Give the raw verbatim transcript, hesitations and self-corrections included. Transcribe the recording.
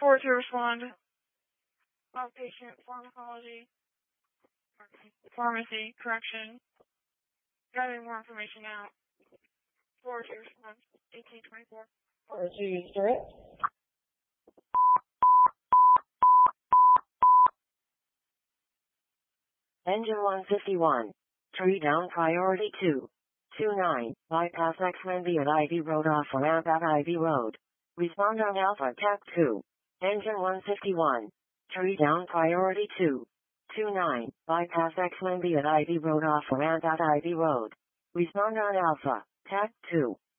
four to respond. Outpatient pharmacology, pharmacy, correction. Gathering more information now. four to respond. eighteen twenty-four. four to use direct. Engine one fifty-one. Tree down priority two. two nine. Bypass X-Wendy at Ivy Road off ramp at Ivy Road. Respond on Alpha Tech two. Engine one fifty-one. Tree down priority two. two nine. Bypass X-Wendy at Ivy Road off ramp at Ivy Road. Respond on Alpha Tech two.